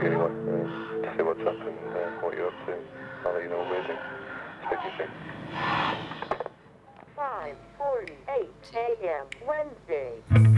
anyway. See what's up and what you're up to. I'll let you know what we're doing. Speak to you soon. 5:48 a.m. Wednesday.